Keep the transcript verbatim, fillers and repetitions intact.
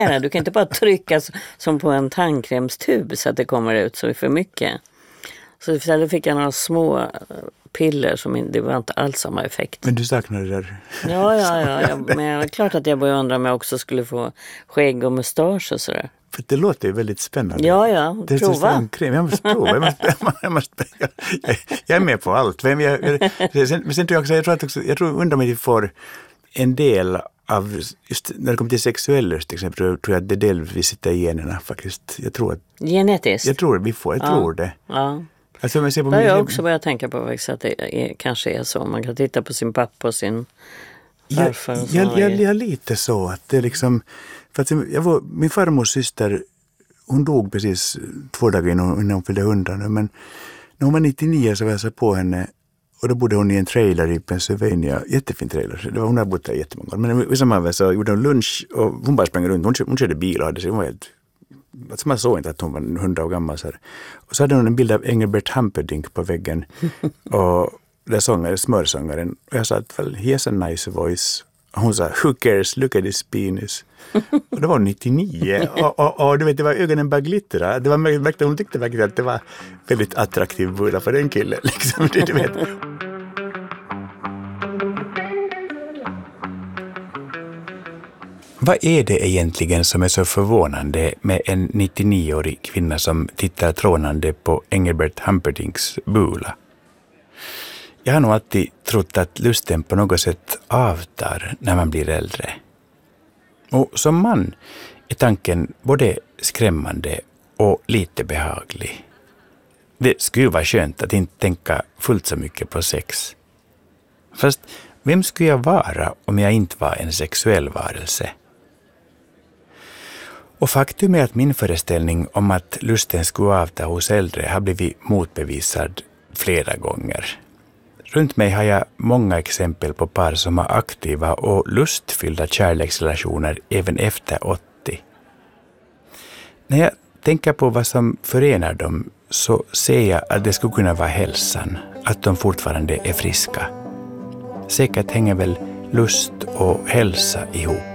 Du kan inte bara trycka som på en tandkrämstub så att det kommer ut så för mycket. Så istället fick jag några små piller som det var inte alls samma effekt. Men du saknar det där? Ja, ja, ja. Jag, men det är klart att jag började undra om jag också skulle få skägg och mustasch och sådär. För det låter ju väldigt spännande. Ja, ja. Det är prova. Kräm. Jag måste prova. Jag, måste, jag, måste, jag, jag är med på allt. Men jag, jag, sen, sen tror jag också, jag tror att också, jag tror undrar om vi får en del av, just när det kommer till sexuell lust till exempel, tror jag att det delvis sitter i generna faktiskt. Jag tror att... Genetiskt? Jag tror att vi får, jag ja. tror det. Ja. Alltså, om jag ser på det har min, jag också börjat tänka på faktiskt, att det är, kanske är så. Man kan titta på sin pappa och sin farfar. Jag, och jag, jag, jag är lite så att det är liksom, för att jag var, min farmors syster, hon dog precis två dagar innan, innan hon fyllde hundra nu, men när hon var nittionio så var jag så på henne och då bodde hon i en trailer i Pennsylvania, jättefin trailer, det var, hon hade bott där jättemånga år, men i samma vecka så gjorde hon lunch och hon bara sprang runt, hon, hon körde bil och hade sig, hon var helt, alltså man såg inte att hon var hundra år gammal så här. Och så hade hon en bild av Engelbert Humperdinck på väggen och där sångare, smörsångaren, och jag sa att well, he has a nice voice. Och hon sa, who cares, look at his penis. Och det var nittionio och, och, och du vet, det var ögonen bara glittra. Det var märkt att hon tyckte verkligen att det var väldigt attraktiv bulla för den killen. Liksom, det, du vet. Vad är det egentligen som är så förvånande med en nittionioårig kvinna som tittar trånande på Engelbert Humperdinks bula? Jag har nog alltid trott att lusten på något sätt avtar när man blir äldre. Och som man är tanken både skrämmande och lite behaglig. Det skulle vara skönt att inte tänka fullt så mycket på sex. Fast vem skulle jag vara om jag inte var en sexuell varelse? Och faktum är att min föreställning om att lusten skulle avta hos äldre har blivit motbevisad flera gånger. Runt mig har jag många exempel på par som har aktiva och lustfyllda kärleksrelationer även efter åttio. När jag tänker på vad som förenar dem så ser jag att det skulle kunna vara hälsan, att de fortfarande är friska. Säkert hänger väl lust och hälsa ihop.